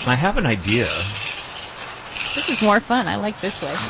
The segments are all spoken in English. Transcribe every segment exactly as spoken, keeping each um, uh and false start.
I have an idea. This is more fun. I like this way.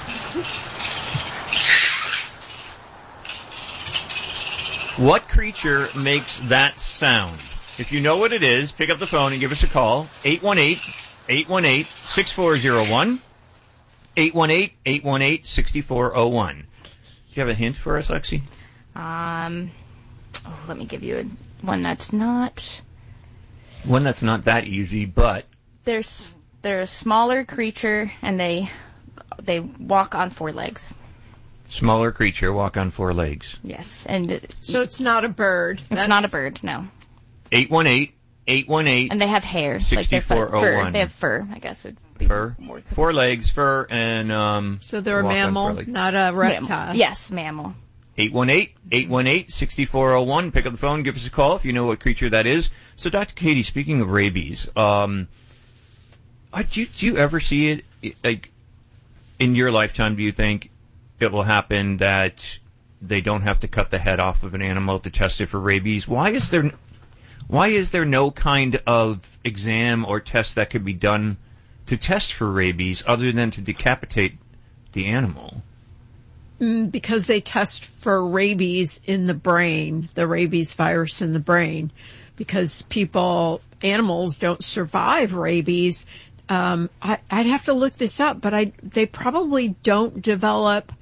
What creature makes that sound? If you know what it is, pick up the phone and give us a call. eight one eight, eight one eight, six four zero one. eight one eight, eight one eight, six four zero one. Do you have a hint for us, Lexi? Um, oh, let me give you a, one that's not... One that's not that easy, but... There's, they're a smaller creature, and they they walk on four legs. Smaller creature, walk on four legs. Yes. and it, So it's not a bird. It's That's... not a bird, no. eight one eight, eight one eight, And they have hair. six four zero one. Like they're fur. They have fur, I guess. Would be Fur? More Four legs, fur, and... um. So they're a walk on four mammal, legs. not a reptile. Mammal. Yes, mammal. eight one eight, eight one eight, six four zero one. Pick up the phone, give us a call if you know what creature that is. So, Doctor Katie, speaking of rabies, um, uh, do, you, do you ever see it, like, in your lifetime, do you think it will happen that they don't have to cut the head off of an animal to test it for rabies? Why is there, why is there no kind of exam or test that could be done to test for rabies other than to decapitate the animal? Because they test for rabies in the brain, the rabies virus in the brain. Because people, animals don't survive rabies. Um, I, I'd have to look this up, but I, they probably don't develop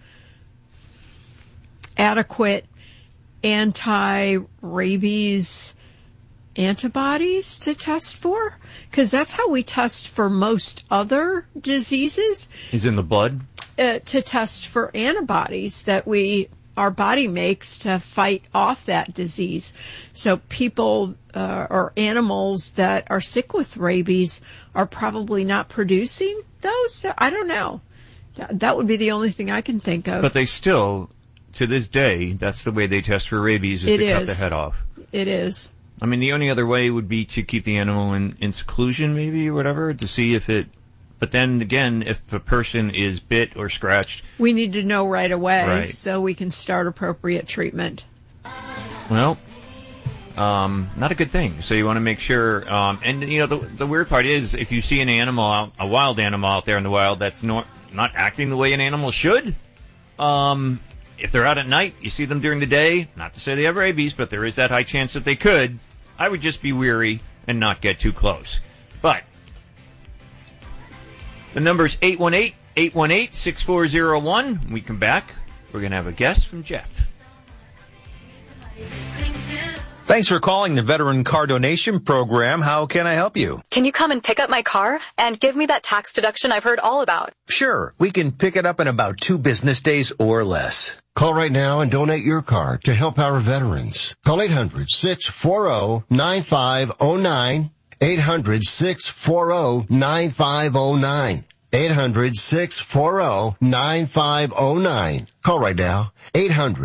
adequate anti-rabies antibodies to test for. Because that's how we test for most other diseases. Is in the blood? Uh, to test for antibodies that we our body makes to fight off that disease. So people uh, or animals that are sick with rabies are probably not producing those. I don't know. That would be the only thing I can think of. But they still, to this day, that's the way they test for rabies, is It to is. cut the head off. It is. I mean, the only other way would be to keep the animal in, in seclusion, maybe, or whatever, to see if it... But then again, if a person is bit or scratched... We need to know right away Right. so we can start appropriate treatment. Well, um, not a good thing. So you want to make sure... Um, and, you know, the, the weird part is, if you see an animal, out, a wild animal out there in the wild that's not, not acting the way an animal should, um, if they're out at night, you see them during the day, not to say they have rabies, but there is that high chance that they could, I would just be weary and not get too close. But... The number's eight one eight, eight one eight, six four zero one. When we come back, we're going to have a guest from Jeff. Thanks for calling the Veteran Car Donation Program. How can I help you? Can you come and pick up my car and give me that tax deduction I've heard all about? Sure, we can pick it up in about two business days or less. Call right now and donate your car to help our veterans. Call eight hundred, six four zero, nine five zero nine. eight hundred, six four zero, nine five zero nine. eight hundred, six four zero, nine five zero nine. Call right now. eight hundred